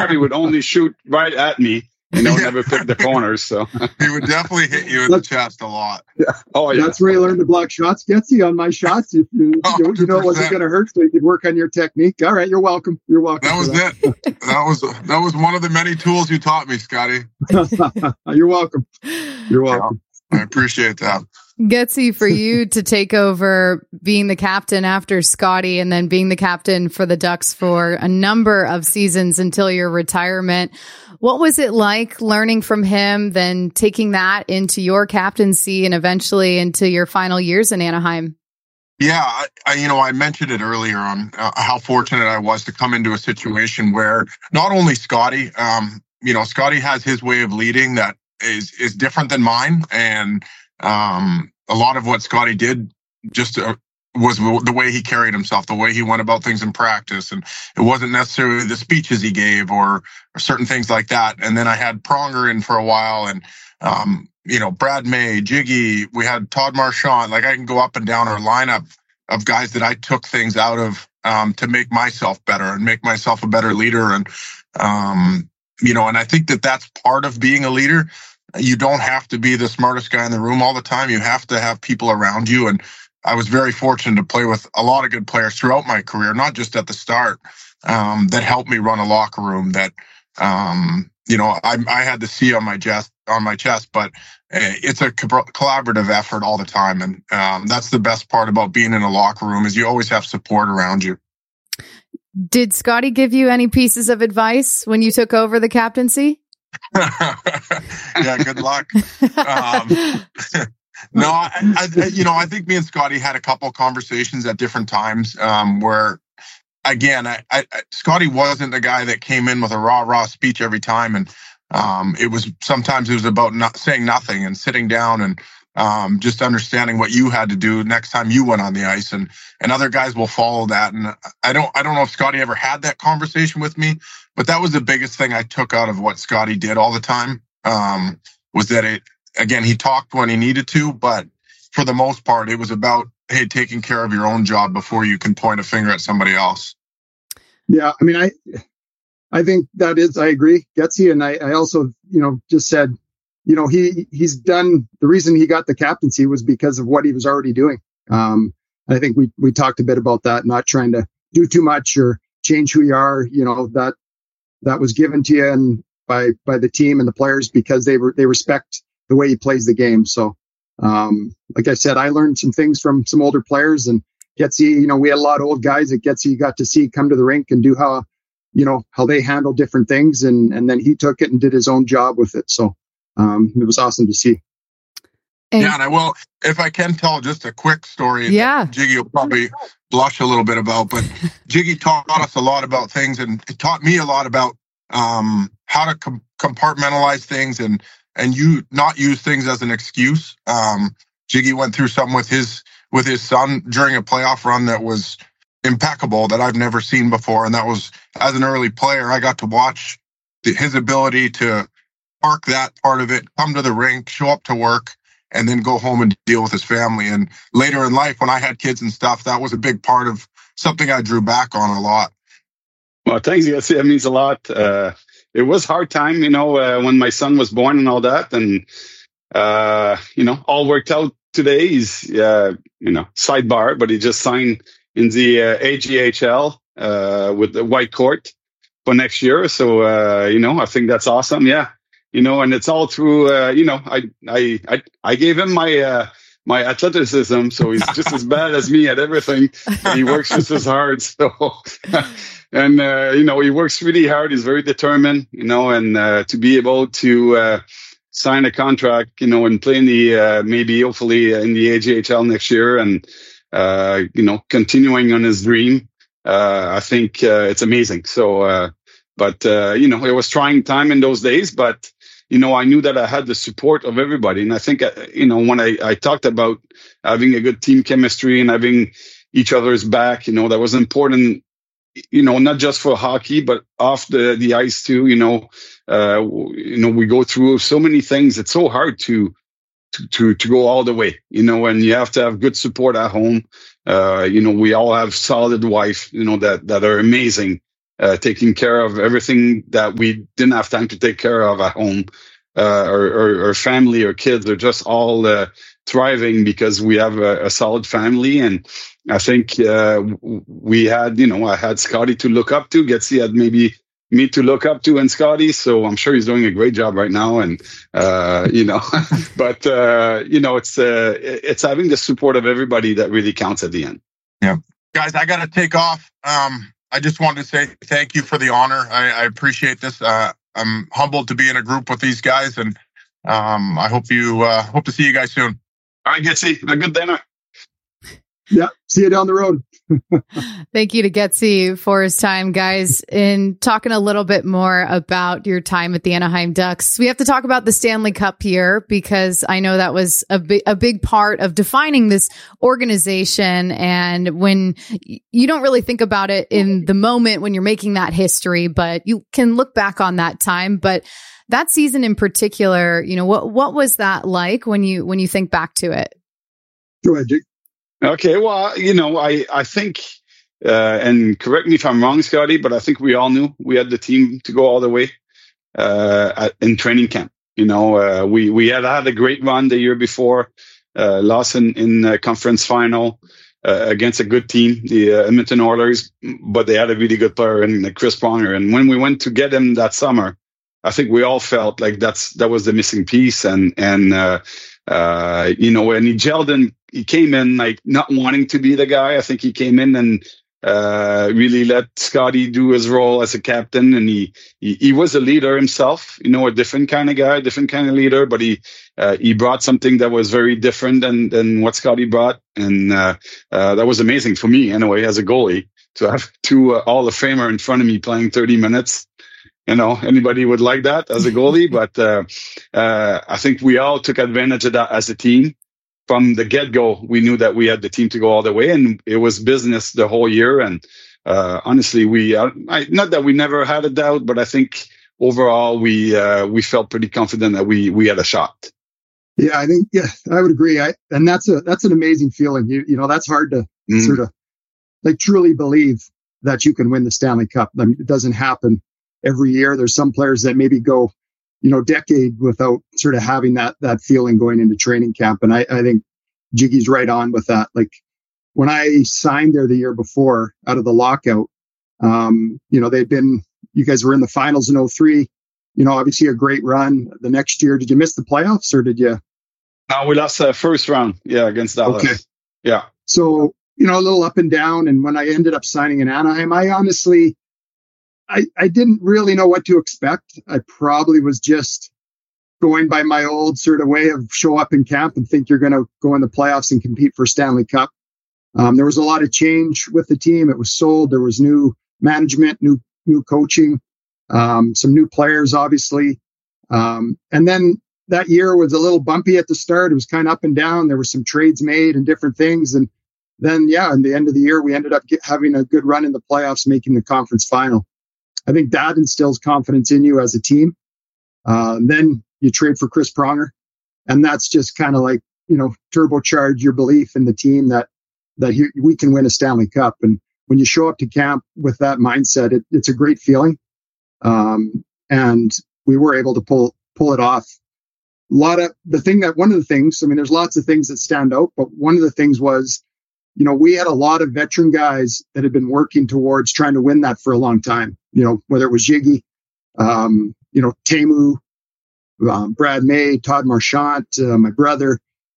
Scotty would only shoot right at me. Never pick the corners. So he would definitely hit you in the chest a lot. Yeah. Oh, yeah. That's where you learn to block shots. Getsy on my shots. If you know it wasn't going to hurt, so you could work on your technique. All right, you're welcome. You're welcome. That was it. That was one of the many tools you taught me, Scotty. You're welcome. You're welcome. I appreciate that. Getsy, for you to take over being the captain after Scotty and then being the captain for the Ducks for a number of seasons until your retirement, what was it like learning from him, then taking that into your captaincy and eventually into your final years in Anaheim? Yeah, I mentioned it earlier on how fortunate I was to come into a situation where not only Scotty, Scotty has his way of leading that is different than mine, and a lot of what Scotty did just was the way he carried himself, the way he went about things in practice, and it wasn't necessarily the speeches he gave or certain things like that. And then I had Pronger in for a while, and Brad May, Jiggy, we had Todd Marchand. Like, I can go up and down our lineup of guys that I took things out of to make myself better and make myself a better leader. And and I think that that's part of being a leader. You don't have to be the smartest guy in the room all the time. You have to have people around you. And I was very fortunate to play with a lot of good players throughout my career, not just at the start, that helped me run a locker room that, I had the C on my chest, but it's a collaborative effort all the time. And that's the best part about being in a locker room is you always have support around you. Did Scotty give you any pieces of advice when you took over the captaincy? Yeah, good luck. No, I think me and Scotty had a couple conversations at different times where, again, Scotty wasn't the guy that came in with a rah speech every time, and it was about not saying nothing and sitting down and just understanding what you had to do next time you went on the ice, and other guys will follow that. And I don't know if Scotty ever had that conversation with me, but that was the biggest thing I took out of what Scotty did all the time, was that again, he talked when he needed to, but for the most part, it was about, hey, taking care of your own job before you can point a finger at somebody else. Yeah, I mean, I think that is, I agree, Getsy, and I also, just said, he's done, the reason he got the captaincy was because of what he was already doing. I think we talked a bit about that, not trying to do too much or change who you are, that was given to you and by the team and the players because they respect the way he plays the game. So, like I said, I learned some things from some older players, and Getsy, we had a lot of old guys that Getsy got to see come to the rink and do how they handle different things. And then he took it and did his own job with it. So, it was awesome to see. And I will, if I can tell just a quick story that Jiggy will probably blush a little bit about, but Jiggy taught us a lot about things, and it taught me a lot about how to compartmentalize things and you not use things as an excuse. Jiggy went through something with his son during a playoff run that was impeccable that I've never seen before. And that was, as an early player, I got to watch his ability to park that part of it, come to the rink, show up to work, and then go home and deal with his family. And later in life, when I had kids and stuff, that was a big part of something I drew back on a lot. Well, thanks, Getsy. That means a lot. It was hard time, when my son was born and all that. And, all worked out today. He's, sidebar, but he just signed in the AGHL with the White Court for next year. So, I think that's awesome. Yeah. And it's all through, I gave him my athleticism. So he's just as bad as me at everything. He works just as hard. So, and, he works really hard. He's very determined, and to be able to sign a contract, and play in the, maybe hopefully in the AGHL next year and, continuing on his dream, I think it's amazing. So, it was trying time in those days, but, I knew that I had the support of everybody. And I think, when I talked about having a good team chemistry and having each other's back, that was important, not just for hockey, but off the ice too. We go through so many things. It's so hard to go all the way, and you have to have good support at home. We all have solid wife, that are amazing. taking care of everything that we didn't have time to take care of at home. Our family or kids are just all thriving because we have a solid family. And I think we had, I had Scotty to look up to. Getsy had maybe me to look up to and Scotty. So I'm sure he's doing a great job right now. And, but, it's having the support of everybody that really counts at the end. Yeah. Guys, I got to take off. I just wanted to say thank you for the honor. I appreciate this. I'm humbled to be in a group with these guys, and I hope to see you guys soon. All right, Getsy, a good dinner. Yeah, see you down the road. Thank you to Getsy for his time, guys. In talking a little bit more about your time at the Anaheim Ducks, we have to talk about the Stanley Cup here, because I know that was a big part of defining this organization. And when you don't really think about it in the moment when you're making that history, but you can look back on that time. But that season in particular, what was that like when you think back to it? Go ahead, Jake. Okay, well, I think, and correct me if I'm wrong, Scotty, but I think we all knew we had the team to go all the way in training camp. We had a great run the year before, lost in the conference final against a good team, the Edmonton Oilers, but they had a really good player in Chris Pronger. And when we went to get him that summer, I think we all felt like that was the missing piece. And when he gelled in, he came in like not wanting to be the guy. I think he came in and really let Scotty do his role as a captain, and he was a leader himself. A different kind of guy, different kind of leader, but he brought something that was very different than what Scotty brought, and that was amazing for me anyway as a goalie to have two Hall of Famer in front of me playing 30 minutes. Anybody would like that as a goalie, but I think we all took advantage of that as a team. From the get-go, we knew that we had the team to go all the way, and it was business the whole year. And honestly, not that we never had a doubt, but I think overall we felt pretty confident that we had a shot. Yeah, I would agree. And that's an amazing feeling. That's hard to sort of like truly believe that you can win the Stanley Cup. I mean, it doesn't happen every year. There's some players that maybe go decade without sort of having that feeling going into training camp. And I think Jiggy's right on with that. Like when I signed there the year before out of the lockout, you guys were in the finals in 2003, obviously a great run. The next year, did you miss the playoffs or did you? No, we lost the first round. Yeah. Against Dallas. Okay. Yeah. So, a little up and down. And when I ended up signing in Anaheim, I honestly, I didn't really know what to expect. I probably was just going by my old sort of way of show up in camp and think you're going to go in the playoffs and compete for Stanley Cup. There was a lot of change with the team. It was sold. There was new management, new coaching, some new players, obviously. And then that year was a little bumpy at the start. It was kind of up and down. There were some trades made and different things. And then, in the end of the year, we ended up having a good run in the playoffs, making the conference final. I think that instills confidence in you as a team. Then you trade for Chris Pronger, and that's just kind of like, turbocharge your belief in the team that we can win a Stanley Cup. And when you show up to camp with that mindset, it's a great feeling. And we were able to pull it off. One of the things, there's lots of things that stand out, but one of the things was, we had a lot of veteran guys that had been working towards trying to win that for a long time. Whether it was Jiggy, Teemu, Brad May, Todd Marchant, my brother,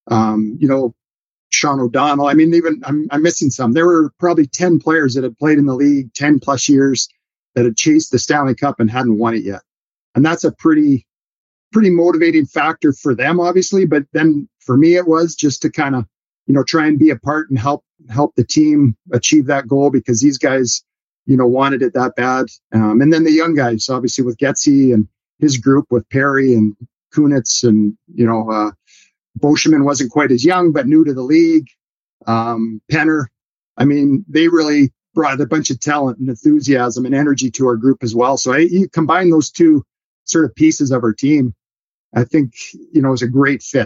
Sean O'Donnell. I'm missing some. There were probably 10 players that had played in the league 10 plus years that had chased the Stanley Cup and hadn't won it yet. And that's a pretty motivating factor for them, obviously. But then for me, it was just to kind of, try and be a part and help the team achieve that goal, because these guys, wanted it that bad. And then the young guys, obviously with Getsy and his group with Perry and Kunitz and, Boschman wasn't quite as young, but new to the league. Penner. They really brought a bunch of talent and enthusiasm and energy to our group as well. So you combine those two sort of pieces of our team, I think, it was a great fit,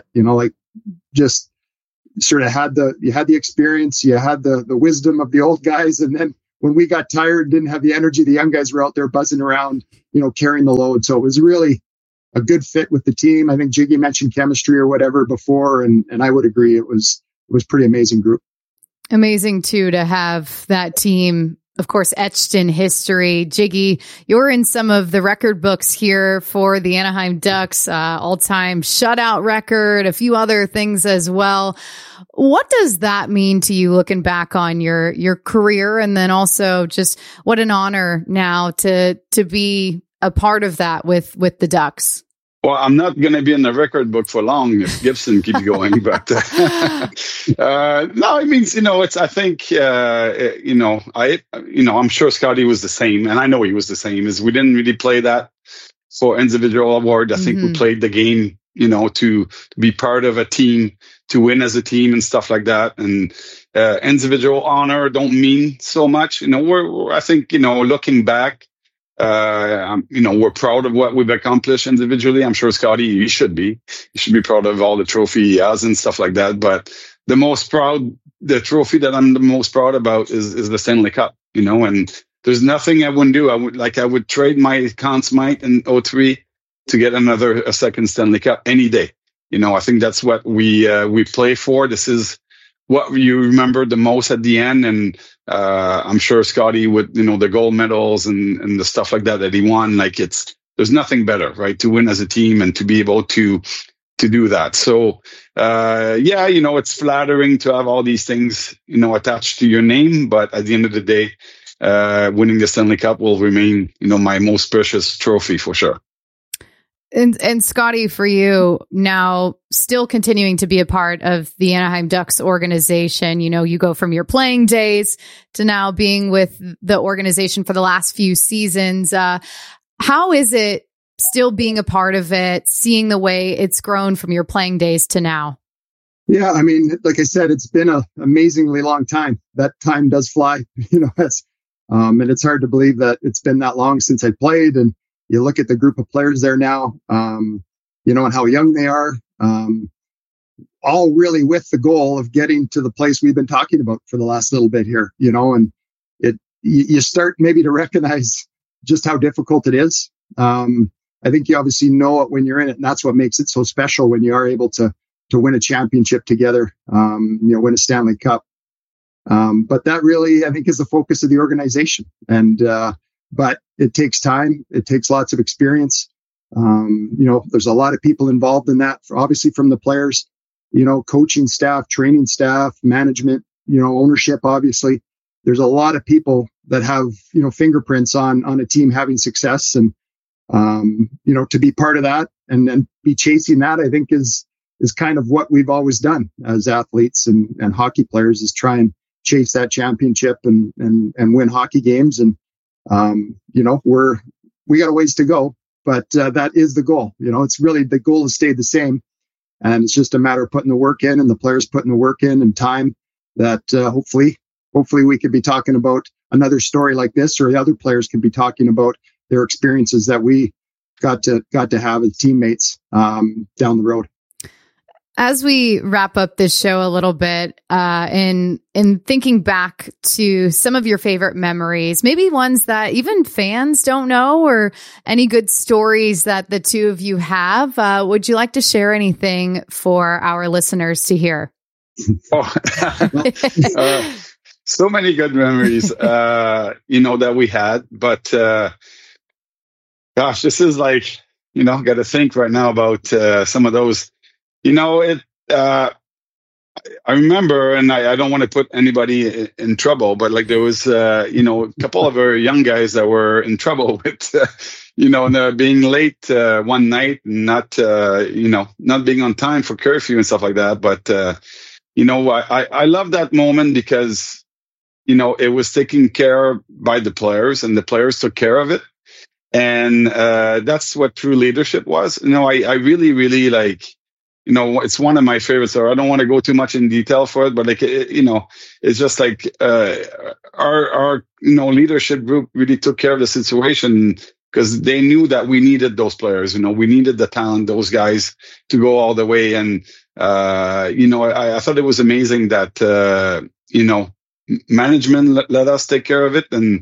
just sort of you had the experience, you had the wisdom of the old guys, and then when we got tired, didn't have the energy, the young guys were out there buzzing around, carrying the load. So it was really a good fit with the team. I think Jiggy mentioned chemistry or whatever before, and I would agree. It was pretty amazing group. Amazing too to have that team, of course, etched in history. Jiggy, you're in some of the record books here for the Anaheim Ducks, all-time shutout record, a few other things as well. What does that mean to you looking back on your career? And then also just what an honor now to be a part of that with the Ducks. Well, I'm not going to be in the record book for long if Gibson keeps going, but no, it means, I think, I'm sure Scotty was the same, and I know he was the same, is we didn't really play that for individual award. I think we played the game, to be part of a team, to win as a team and stuff like that. And individual honor don't mean so much. I think, looking back, we're proud of what we've accomplished individually. I'm sure Scotty, you should be proud of all the trophy he has and stuff like that. But the trophy that I'm the most proud about is the Stanley Cup, and there's nothing I wouldn't do. I would trade my Conn Smythe in 2003 to get a second Stanley Cup any day. I think that's what we play for. This is what you remember the most at the end. And I'm sure Scotty with, the gold medals and the stuff like that he won, there's nothing better, right? To win as a team and to be able to do that. So, it's flattering to have all these things, attached to your name. But at the end of the day, winning the Stanley Cup will remain, my most precious trophy for sure. And Scotty, for you now, still continuing to be a part of the Anaheim Ducks organization, you go from your playing days to now being with the organization for the last few seasons. How is it still being a part of it, seeing the way it's grown from your playing days to now? Yeah, I mean, like I said, it's been an amazingly long time. That time does fly, and it's hard to believe that it's been that long since I played. And you look at the group of players there now, and how young they are, all really with the goal of getting to the place we've been talking about for the last little bit here, and you start maybe to recognize just how difficult it is. I think you obviously know it when you're in it, and that's what makes it so special when you are able to win a championship together, win a Stanley Cup. But that really, I think, is the focus of the organization. And, but it takes time. It takes lots of experience. There's a lot of people involved in that, obviously from the players, coaching staff, training staff, management, ownership, obviously. There's a lot of people that have, fingerprints on a team having success. And, to be part of that and be chasing that, I think is kind of what we've always done as athletes and hockey players, is try and chase that championship and win hockey games. And, we got a ways to go, but that is the goal. It's really, the goal has stayed the same, and it's just a matter of putting the work in and the players putting the work in and time that hopefully we could be talking about another story like this, or the other players can be talking about their experiences that we got to have as teammates down the road. As we wrap up this show a little bit, in thinking back to some of your favorite memories, maybe ones that even fans don't know, or any good stories that the two of you have, would you like to share anything for our listeners to hear? So many good memories, that we had, but, gosh, this is got to think right now about, some of those. I remember, and I don't want to put anybody in trouble, but there was, a couple of our young guys that were in trouble with, being late one night and not being on time for curfew and stuff like that. But, I love that moment because, it was taken care of by the players, and the players took care of it. And that's what true leadership was. I really, really it's one of my favorites. So I don't want to go too much in detail for it, but it's just our leadership group really took care of the situation because they knew that we needed those players. We needed the talent, those guys to go all the way. And I thought it was amazing that management let us take care of it, and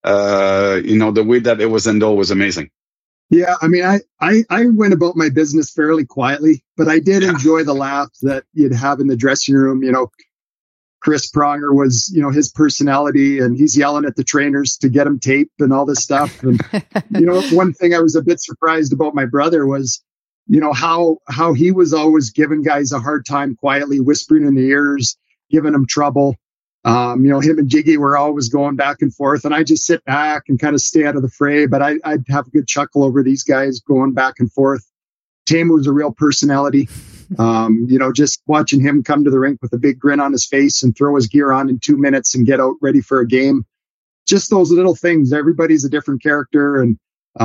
the way that it was handled was amazing. Yeah, I mean, I went about my business fairly quietly, but I did enjoy the laughs that you'd have in the dressing room. Chris Pronger was, his personality, and he's yelling at the trainers to get him tape and all this stuff. And, one thing I was a bit surprised about my brother was, how he was always giving guys a hard time, quietly whispering in the ears, giving them trouble. Him and Jiggy were always going back and forth, and I just sit back and kind of stay out of the fray, but I'd have a good chuckle over these guys going back and forth. Tamu was a real personality. Just watching him come to the rink with a big grin on his face and throw his gear on in 2 minutes and get out ready for a game. Just those little things. Everybody's a different character. And,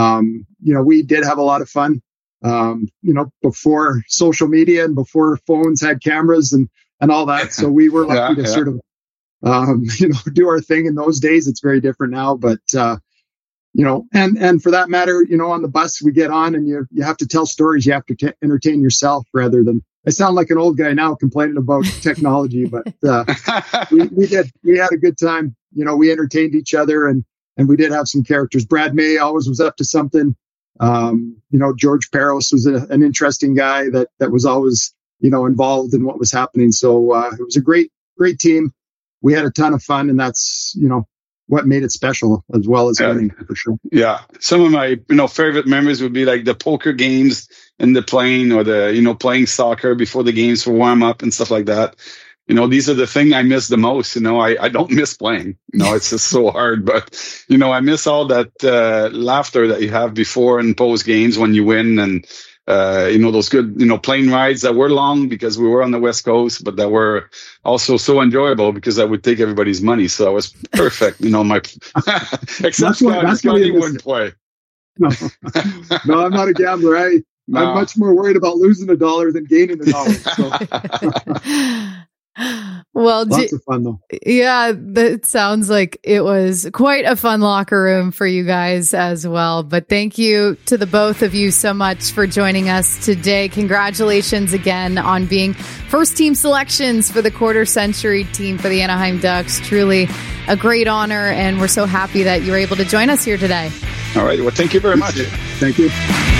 we did have a lot of fun, before social media and before phones had cameras and all that. So we were lucky to sort of, do our thing in those days. It's very different now, but, and for that matter, on the bus we get on and you have to tell stories. You have to entertain yourself rather than, I sound like an old guy now complaining about technology, but, we had a good time. We entertained each other and we did have some characters. Brad May always was up to something. George Peros was an interesting guy that was always, involved in what was happening. So, it was a great team. We had a ton of fun, and that's, what made it special as well as winning, for sure. Yeah. Some of my, favorite memories would be like the poker games in the plane, or the, playing soccer before the games for warm up and stuff like that. These are the thing I miss the most. I don't miss playing. It's just so hard, but, I miss all that, laughter that you have before and post games when you win, and, those good, plane rides that were long because we were on the West Coast, but that were also so enjoyable because I would take everybody's money. So that was perfect. Except Scotty wouldn't play. No, I'm not a gambler. I'm much more worried about losing $1 than gaining $1. So. Well, lots of fun though. Yeah, that sounds like it was quite a fun locker room for you guys as well. But thank you to the both of you so much for joining us today. Congratulations again on being first team selections for the quarter century team for the Anaheim Ducks. Truly a great honor, and we're so happy that you were able to join us here today. All right. Well, thank you very much. Thank you.